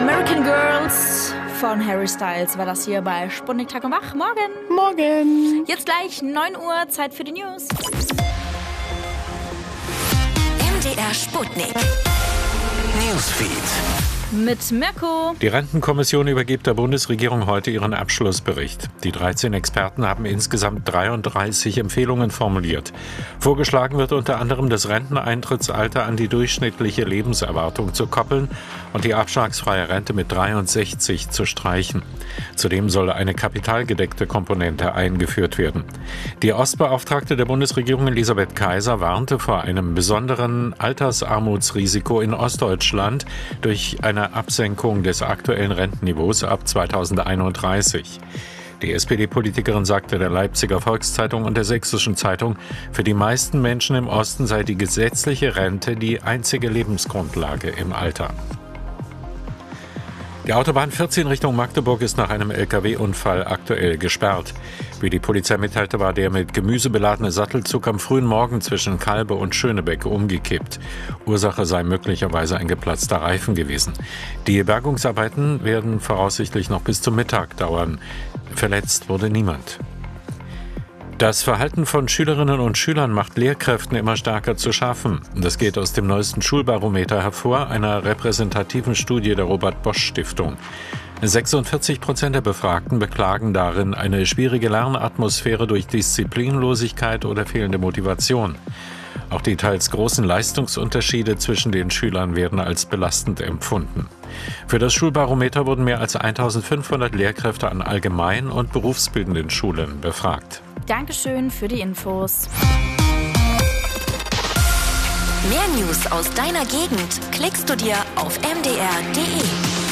American Girls von Harry Styles war das hier bei Sputnik Tag und Wach. Morgen. Jetzt gleich 9 Uhr, Zeit für die News. MDR Sputnik. Newsfeed. Mit Mirko. Die Rentenkommission übergibt der Bundesregierung heute ihren Abschlussbericht. Die 13 Experten haben insgesamt 33 Empfehlungen formuliert. Vorgeschlagen wird unter anderem, das Renteneintrittsalter an die durchschnittliche Lebenserwartung zu koppeln und die abschlagsfreie Rente mit 63 zu streichen. Zudem soll eine kapitalgedeckte Komponente eingeführt werden. Die Ostbeauftragte der Bundesregierung Elisabeth Kaiser warnte vor einem besonderen Altersarmutsrisiko in Ostdeutschland durch eine Absenkung des aktuellen Rentenniveaus ab 2031. Die SPD-Politikerin sagte der Leipziger Volkszeitung und der Sächsischen Zeitung, für die meisten Menschen im Osten sei die gesetzliche Rente die einzige Lebensgrundlage im Alter. Die Autobahn 14 Richtung Magdeburg ist nach einem LKW-Unfall aktuell gesperrt. Wie die Polizei mitteilte, war der mit Gemüse beladene Sattelzug am frühen Morgen zwischen Kalbe und Schönebeck umgekippt. Ursache sei möglicherweise ein geplatzter Reifen gewesen. Die Bergungsarbeiten werden voraussichtlich noch bis zum Mittag dauern. Verletzt wurde niemand. Das Verhalten von Schülerinnen und Schülern macht Lehrkräften immer stärker zu schaffen. Das geht aus dem neuesten Schulbarometer hervor, einer repräsentativen Studie der Robert-Bosch-Stiftung. 46% der Befragten beklagen darin eine schwierige Lernatmosphäre durch Disziplinlosigkeit oder fehlende Motivation. Auch die teils großen Leistungsunterschiede zwischen den Schülern werden als belastend empfunden. Für das Schulbarometer wurden mehr als 1500 Lehrkräfte an allgemein- und berufsbildenden Schulen befragt. Dankeschön für die Infos. Mehr News aus deiner Gegend klickst du dir auf mdr.de.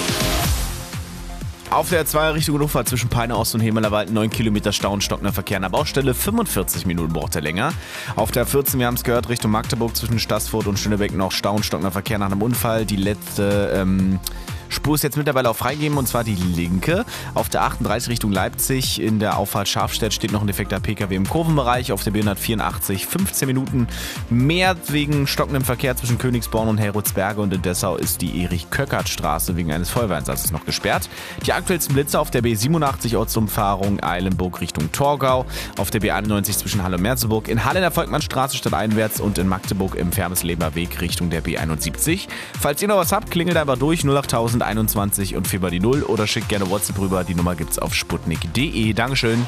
Auf der 2 Richtung Hannover zwischen Peine Ost und Hemelerwald 9 Kilometer Stau und stockender Verkehr. An der Baustelle 45 Minuten braucht er länger. Auf der 14, wir haben es gehört, Richtung Magdeburg zwischen Staßfurt und Schönebeck noch Stau und stockender Verkehr nach einem Unfall. Die letzte Spur ist jetzt mittlerweile auch freigegeben, und zwar die linke. Auf der 38 Richtung Leipzig in der Auffahrt Scharfstedt steht noch ein defekter PKW im Kurvenbereich. Auf der B184 15 Minuten mehr wegen stockendem Verkehr zwischen Königsborn und Heroldsberge, und in Dessau ist die Erich-Köckert-Straße wegen eines Feuerwehreinsatzes noch gesperrt. Die aktuellsten Blitze auf der B87 Ortsumfahrung Eilenburg Richtung Torgau, auf der B91 zwischen Halle und Merseburg, in Halle in der Volkmannstraße stadteinwärts und in Magdeburg im Fermesleber Weg Richtung der B71. Falls ihr noch was habt, klingelt einfach durch 08021 und 4 die 0 oder schickt gerne WhatsApp rüber. Die Nummer gibt's auf sputnik.de. Dankeschön.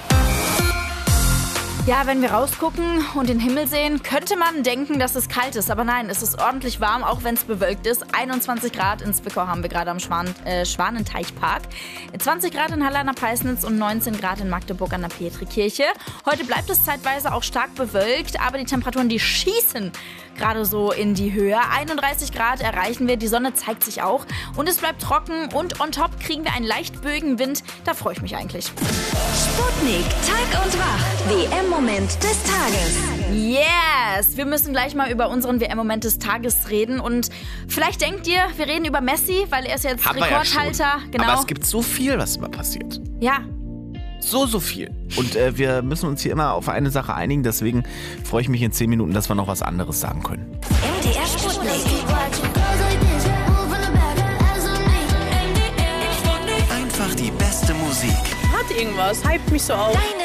Ja, wenn wir rausgucken und den Himmel sehen, könnte man denken, dass es kalt ist. Aber nein, es ist ordentlich warm, auch wenn es bewölkt ist. 21 Grad in Zwickau haben wir gerade am Schwanenteichpark. 20 Grad in Halle an der Peisnitz und 19 Grad in Magdeburg an der Petrikirche. Heute bleibt es zeitweise auch stark bewölkt, aber die Temperaturen, die schießen gerade so in die Höhe. 31 Grad erreichen wir, die Sonne zeigt sich auch. Und es bleibt trocken und on top kriegen wir einen leicht böigen Wind. Da freue ich mich eigentlich. Sputnik Tag und Wach. WM-Moment des Tages. Yes! Wir müssen gleich mal über unseren WM-Moment des Tages reden. Und vielleicht denkt ihr, wir reden über Messi, weil er ist jetzt Haben wir Rekordhalter. ja schon. Genau. Aber es gibt so viel, was immer passiert. Ja. So viel. Und wir müssen uns hier immer auf eine Sache einigen. Deswegen freue ich mich in 10 Minuten, dass wir noch was anderes sagen können. MDR Sputnik. Einfach die beste Musik. Hat irgendwas, hypt mich so auf.